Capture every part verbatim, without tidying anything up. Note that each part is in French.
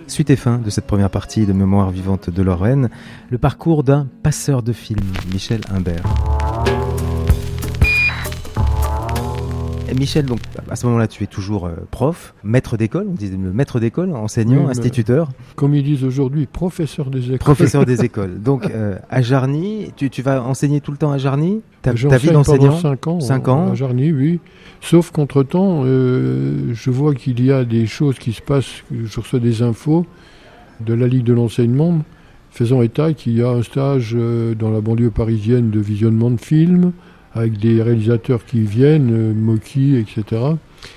Suite et fin de cette première partie de Mémoire vivante de Lorraine, le parcours d'un passeur de films, Michel Imbert. Et Michel, donc, à ce moment-là, tu es toujours euh, prof, maître d'école, on disait maître d'école, enseignant, oui, instituteur. Comme ils disent aujourd'hui, professeur des écoles. Professeur des écoles. Donc, euh, à Jarny, tu, tu vas enseigner tout le temps à Jarny ? Ta, ta vie d'enseignant ? Pendant cinq ans. cinq ans. À Jarny, oui. Sauf qu'entre-temps, euh, je vois qu'il y a des choses qui se passent, je reçois des infos de la Ligue de l'enseignement, faisant état qu'il y a un stage euh, dans la banlieue parisienne de visionnement de films, avec des réalisateurs qui viennent, euh, Moki, et cetera,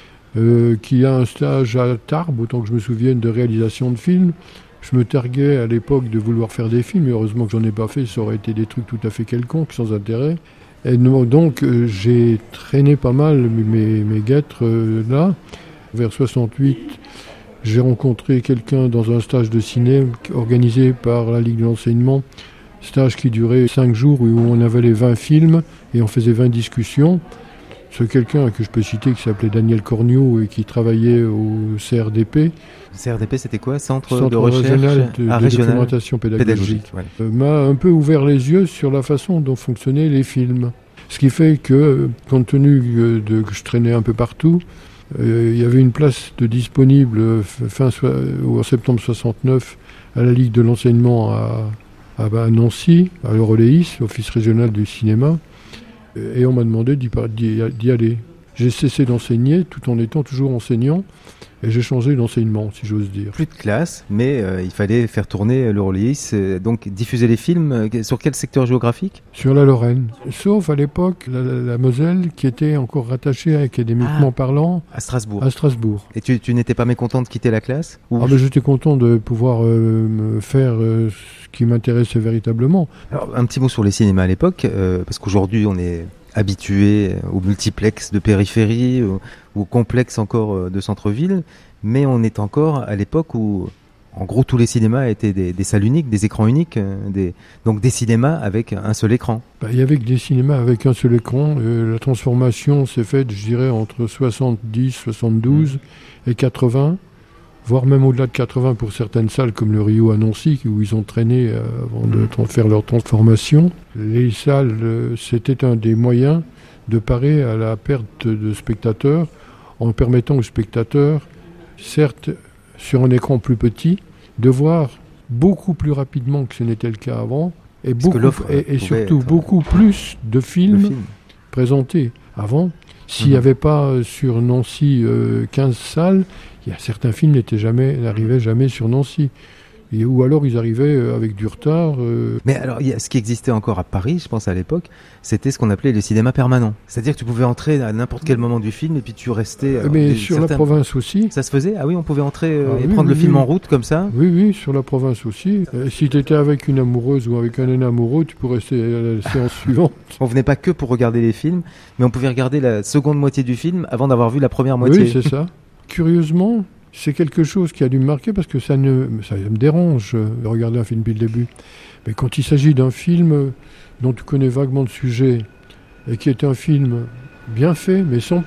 euh, qu'il y a un stage à Tarbes, autant que je me souvienne, de réalisation de films. Je me targuais à l'époque de vouloir faire des films, et heureusement que j'en ai pas fait, ça aurait été des trucs tout à fait quelconques, sans intérêt. Et donc, euh, j'ai traîné pas mal mes, mes guêtres euh, là. Vers soixante-huit, j'ai rencontré quelqu'un dans un stage de ciné organisé par la Ligue de l'enseignement, stage qui durait cinq jours où on avait les vingt films et on faisait vingt discussions. C'est quelqu'un que je peux citer qui s'appelait Daniel Corniot et qui travaillait au C R D P. C R D P, c'était quoi ? Centre, Centre de recherche régional de, ah, de régional documentation pédagogique. pédagogique ouais. euh, m'a un peu ouvert les yeux sur la façon dont fonctionnaient les films. Ce qui fait que, compte tenu de, que je traînais un peu partout, euh, il y avait une place de disponible fin, ou en septembre soixante-neuf à la Ligue de l'enseignement à à Nancy, à l'Euroléis, l'Office régional du cinéma, et on m'a demandé d'y, d'y, d'y aller. J'ai cessé d'enseigner tout en étant toujours enseignant, et j'ai changé d'enseignement, si j'ose dire. Plus de classe, mais euh, il fallait faire tourner l'Euroléis, euh, donc diffuser les films, euh, sur quel secteur géographique ? Sur la Lorraine, sauf à l'époque la, la, la Moselle, qui était encore rattachée académiquement ah, parlant à Strasbourg. À Strasbourg. Et tu, tu n'étais pas mécontent de quitter la classe ou... Ah ben j'étais content de pouvoir euh, me faire euh, ce qui m'intéressait véritablement. Alors, un petit mot sur les cinémas à l'époque, euh, parce qu'aujourd'hui on est habitué au multiplex de périphérie, au, au complexe encore de centre-ville, mais on est encore à l'époque où, en gros, tous les cinémas étaient des, des salles uniques, des écrans uniques, des, donc des cinémas avec un seul écran. Bah, il y avait que des cinémas avec un seul écran. Euh, la transformation s'est faite, je dirais, entre soixante-dix, soixante-douze mmh. et quatre-vingts, voire même au-delà de quatre-vingts pour certaines salles comme le Rio à Nancy, où ils ont traîné euh, avant de mmh. faire leur transformation. Les salles, euh, c'était un des moyens de parer à la perte de spectateurs en permettant aux spectateurs, certes sur un écran plus petit, de voir beaucoup plus rapidement que ce n'était le cas avant, et, beaucoup, et, et surtout être... beaucoup plus de films, de films présentés. Avant, s'il n'y mmh. avait pas sur Nancy euh, quinze salles, il y a certains films n'étaient jamais, n'arrivaient jamais sur Nancy. Et, ou alors ils arrivaient avec du retard. Euh... Mais alors, il y a, ce qui existait encore à Paris, je pense à l'époque, c'était ce qu'on appelait le cinéma permanent. C'est-à-dire que tu pouvais entrer à n'importe quel moment du film et puis tu restais... Alors, Mais des, sur certains... la province aussi. Ça se faisait ? Ah oui, on pouvait entrer euh, ah, et oui, prendre oui, le film oui. en route comme ça ? Oui, oui, sur la province aussi. Euh, si tu étais avec une amoureuse ou avec un amoureux, tu pourrais rester à la séance suivante. On venait pas que pour regarder les films, mais on pouvait regarder la seconde moitié du film avant d'avoir vu la première moitié. Oui, c'est ça. Curieusement... C'est quelque chose qui a dû me marquer parce que ça, ne, ça me dérange de regarder un film depuis le début. Mais quand il s'agit d'un film dont tu connais vaguement le sujet et qui est un film bien fait, mais sans